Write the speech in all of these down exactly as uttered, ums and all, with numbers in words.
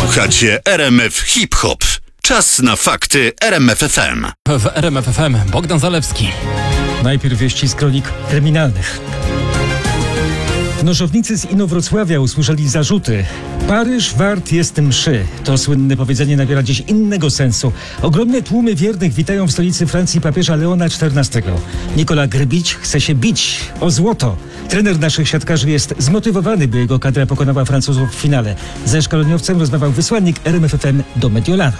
Słuchacie R M F Hip Hop. Czas na fakty R M F F M. W R M F F M Bogdan Zalewski. Najpierw wieści z kronik kryminalnych. Nożownicy z Inowrocławia usłyszeli zarzuty. Paryż wart jest mszy. To słynne powiedzenie nabiera dziś innego sensu. Ogromne tłumy wiernych witają w stolicy Francji papieża Leona czternastego. Nikola Grbić chce się bić o złoto. Trener naszych siatkarzy jest zmotywowany, by jego kadra pokonała Francuzów w finale. Ze szkoleniowcem rozmawiał wysłannik R M F F M do Mediolanu.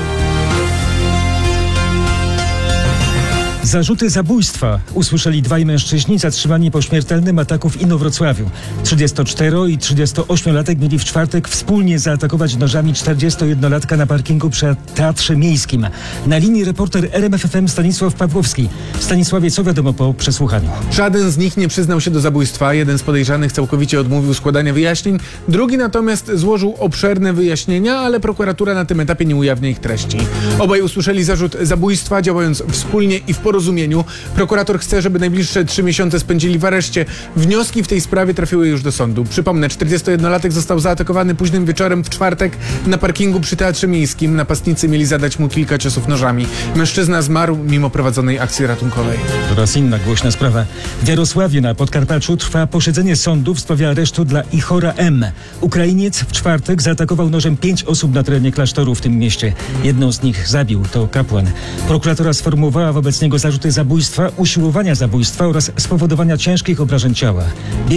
Zarzuty zabójstwa usłyszeli dwaj mężczyźni zatrzymani po śmiertelnym ataku w Inowrocławiu. trzydziestocztero- i trzydziestoośmiolatek mieli w czwartek wspólnie zaatakować nożami czterdziestojednolatka na parkingu przy Teatrze Miejskim. Na linii reporter R M F F M Stanisław Pawłowski. Stanisławie, co wiadomo po przesłuchaniu? Żaden z nich nie przyznał się do zabójstwa. Jeden z podejrzanych całkowicie odmówił składania wyjaśnień. Drugi natomiast złożył obszerne wyjaśnienia, ale prokuratura na tym etapie nie ujawnia ich treści. Obaj usłyszeli zarzut zabójstwa, działając wspólnie i w porozumieniu. Prokurator chce, żeby najbliższe trzy miesiące spędzili w areszcie. Wnioski w tej sprawie trafiły już do sądu. Przypomnę, czterdziestojednolatek został zaatakowany późnym wieczorem w czwartek na parkingu przy Teatrze Miejskim. Napastnicy mieli zadać mu kilka ciosów nożami. Mężczyzna zmarł mimo prowadzonej akcji ratunkowej. Teraz inna głośna sprawa. W Jarosławiu na Podkarpaczu trwa posiedzenie sądu w sprawie aresztu dla Ihora M. Ukrainiec w czwartek zaatakował nożem pięć osób na terenie klasztoru w tym mieście. Jedną z nich zabił, to kapłan. Prokuratura sformułowała wobec niego zarzuty zabójstwa, usiłowania zabójstwa oraz spowodowania ciężkich obrażeń ciała.